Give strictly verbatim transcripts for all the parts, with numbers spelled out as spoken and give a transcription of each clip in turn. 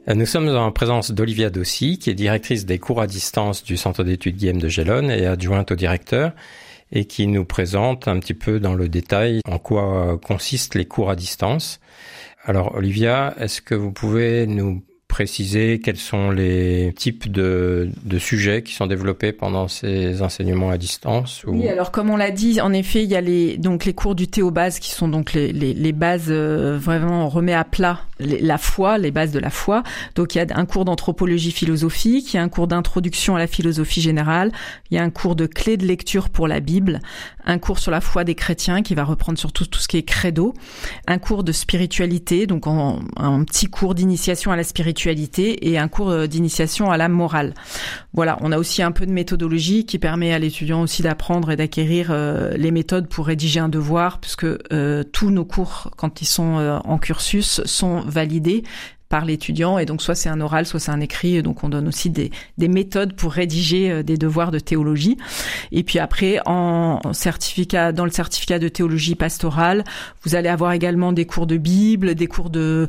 Nous sommes en présence d'Olivia Dossi, qui est directrice des cours à distance du Centre d'études Guillaume de Gellone et adjointe au directeur, et qui nous présente un petit peu dans le détail en quoi consistent les cours à distance. Alors Olivia, est-ce que vous pouvez nous préciser quels sont les types de, de sujets qui sont développés pendant ces enseignements à distance ou... Oui, alors comme on l'a dit, en effet, il y a les donc les cours du théobase qui sont donc les les, les bases euh, vraiment on remet à plat les, la foi, les bases de la foi. Donc il y a un cours d'anthropologie philosophique, il y a un cours d'introduction à la philosophie générale, il y a un cours de clés de lecture pour la Bible, un cours sur la foi des chrétiens qui va reprendre surtout tout ce qui est credo, un cours de spiritualité, donc en, un petit cours d'initiation à la spiritualité et un cours d'initiation à la morale. Voilà, on a aussi un peu de méthodologie qui permet à l'étudiant aussi d'apprendre et d'acquérir euh, les méthodes pour rédiger un devoir, puisque euh, tous nos cours, quand ils sont euh, en cursus, sont validés par l'étudiant, et donc soit c'est un oral, soit c'est un écrit, donc on donne aussi des, des méthodes pour rédiger des devoirs de théologie. Et puis après, en certificat, dans le certificat de théologie pastorale, vous allez avoir également des cours de Bible, des cours de,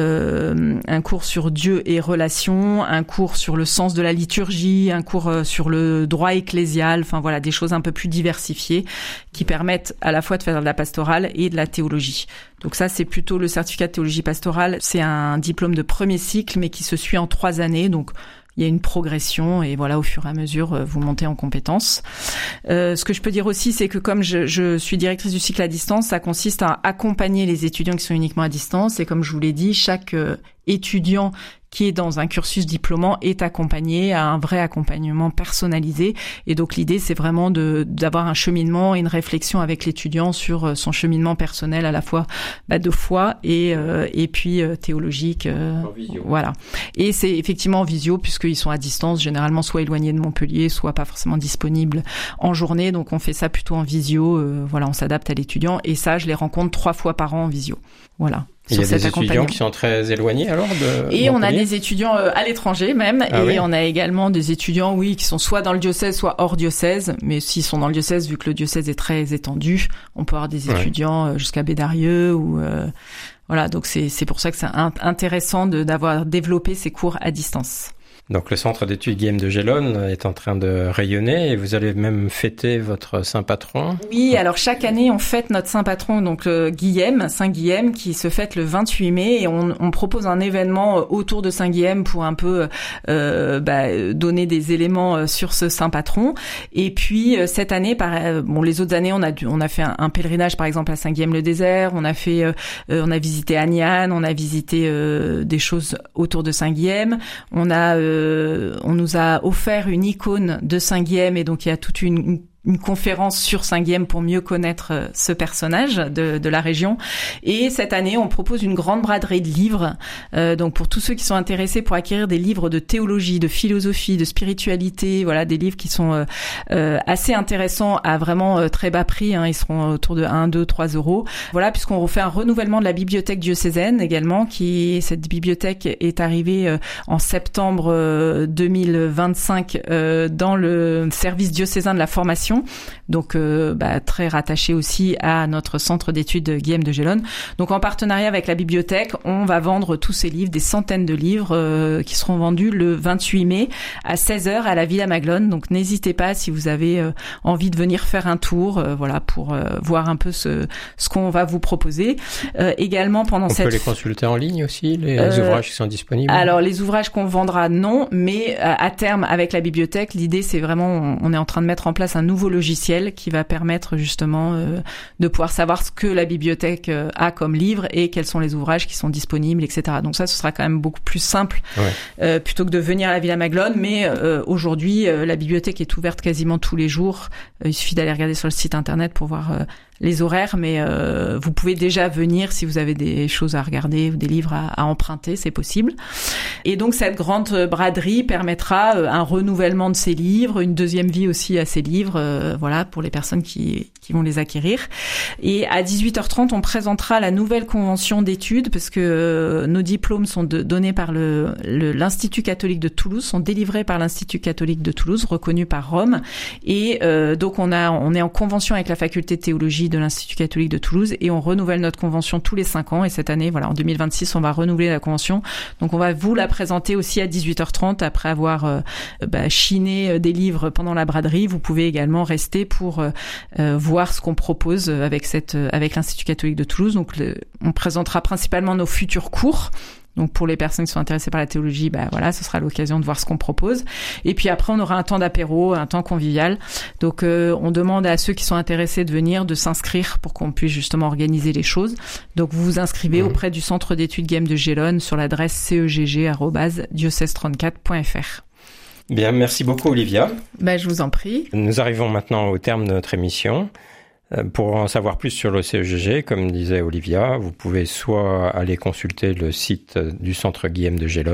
euh, un cours sur Dieu et relations, un cours sur le sens de la liturgie, un cours sur le droit ecclésial, enfin voilà, des choses un peu plus diversifiées qui permettent à la fois de faire de la pastorale et de la théologie. Donc ça, c'est plutôt le certificat de théologie pastorale. C'est un diplôme de premier cycle, mais qui se suit en trois années. Donc, il y a une progression et voilà, au fur et à mesure, vous montez en compétences. Euh, ce que je peux dire aussi, c'est que comme je, je suis directrice du cycle à distance, ça consiste à accompagner les étudiants qui sont uniquement à distance. Et comme je vous l'ai dit, chaque euh, étudiant qui est dans un cursus diplômant est accompagné à un vrai accompagnement personnalisé. Et donc l'idée, c'est vraiment de d'avoir un cheminement et une réflexion avec l'étudiant sur son cheminement personnel, à la fois bah, de foi et euh, et puis euh, théologique. Euh, en visio. Voilà. Et c'est effectivement en visio, puisqu'ils sont à distance, généralement soit éloignés de Montpellier, soit pas forcément disponibles en journée. Donc on fait ça plutôt en visio. Euh, voilà, on s'adapte à l'étudiant. Et ça, je les rencontre trois fois par an en visio. Voilà. Il y a des étudiants qui sont très éloignés alors de Et on a des étudiants euh, à l'étranger même, ah, et oui. On a également des étudiants, oui, qui sont soit dans le diocèse, soit hors diocèse. Mais s'ils sont dans le diocèse, vu que le diocèse est très étendu, on peut avoir des étudiants ouais. jusqu'à Bédarieux ou euh, voilà. Donc c'est c'est pour ça que c'est un, intéressant de d'avoir développé ces cours à distance. Donc le centre d'études Guillaume de Gellone est en train de rayonner et vous allez même fêter votre saint patron. Oui, alors chaque année on fête notre saint patron, donc euh, Guillaume, Saint Guillaume, qui se fête le vingt-huit mai, et on, on propose un événement autour de Saint Guillaume pour un peu euh, bah, donner des éléments sur ce saint patron. Et puis cette année, par, bon les autres années on a on a fait un, un pèlerinage par exemple à Saint Guillaume le désert, on a fait euh, on a visité Agnan, on a visité euh, des choses autour de Saint Guillaume, on a euh, Euh, on nous a offert une icône de Saint Guillaume, et donc il y a toute une, une une conférence sur Saint Guillaume pour mieux connaître ce personnage de, de la région. Et cette année, on propose une grande braderie de livres. Euh, donc pour tous ceux qui sont intéressés pour acquérir des livres de théologie, de philosophie, de spiritualité, voilà, des livres qui sont euh, euh, assez intéressants à vraiment euh, très bas prix. Hein, ils seront autour de un, deux, trois euros. Voilà, puisqu'on refait un renouvellement de la bibliothèque diocésaine également. Qui cette bibliothèque est arrivée euh, en septembre euh, deux mille vingt-cinq euh, dans le service diocésain de la formation. Donc euh, bah, très rattaché aussi à notre centre d'études Guillaume de Gellone. Donc en partenariat avec la bibliothèque, on va vendre tous ces livres, des centaines de livres euh, qui seront vendus le vingt-huit mai à seize heures à la Villa Maglone. Donc n'hésitez pas si vous avez euh, envie de venir faire un tour, euh, voilà, pour euh, voir un peu ce ce qu'on va vous proposer. Euh, également pendant on cette... peut les consulter en ligne aussi, les euh, ouvrages qui sont disponibles. Alors les ouvrages qu'on vendra, non, mais euh, à terme avec la bibliothèque, l'idée c'est vraiment, on, on est en train de mettre en place un nouveau logiciel qui va permettre justement euh, de pouvoir savoir ce que la bibliothèque euh, a comme livre et quels sont les ouvrages qui sont disponibles, et cetera. Donc ça, ce sera quand même beaucoup plus simple ouais. euh, plutôt que de venir à la Villa Maglone. Mais euh, aujourd'hui, euh, la bibliothèque est ouverte quasiment tous les jours. Euh, il suffit d'aller regarder sur le site internet pour voir euh, les horaires, mais euh, vous pouvez déjà venir si vous avez des choses à regarder ou des livres à, à emprunter, c'est possible. Et donc cette grande braderie permettra euh, un renouvellement de ces livres, une deuxième vie aussi à ces livres, euh, voilà, pour les personnes qui qui vont les acquérir. Et à dix-huit heures trente, on présentera la nouvelle convention d'études, parce que euh, nos diplômes sont de, donnés par le, le l'Institut catholique de Toulouse, sont délivrés par l'Institut catholique de Toulouse, reconnu par Rome. Et euh, donc on a on est en convention avec la faculté de théologie théologie de l'Institut catholique de Toulouse et on renouvelle notre convention tous les cinq ans et cette année, voilà, en deux mille vingt-six, on va renouveler la convention. Donc on va vous la présenter aussi à dix-huit heures trente après avoir euh, bah, chiné des livres pendant la braderie. Vous pouvez également rester pour euh, euh, voir ce qu'on propose avec cette avec l'Institut catholique de Toulouse. Donc le, on présentera principalement nos futurs cours. Donc pour les personnes qui sont intéressées par la théologie, bah voilà, ce sera l'occasion de voir ce qu'on propose. Et puis après, on aura un temps d'apéro, un temps convivial. Donc euh, on demande à ceux qui sont intéressés de venir, de s'inscrire pour qu'on puisse justement organiser les choses. Donc vous vous inscrivez mmh. auprès du Centre d'études Guillaume de Gélone sur l'adresse cegg arobase diocèse trente-quatre point f r. Bien, merci beaucoup Olivia. Bah, je vous en prie. Nous arrivons maintenant au terme de notre émission. Pour en savoir plus sur le C E G G, comme disait Olivia, vous pouvez soit aller consulter le site du Centre Guillaume de Gélone,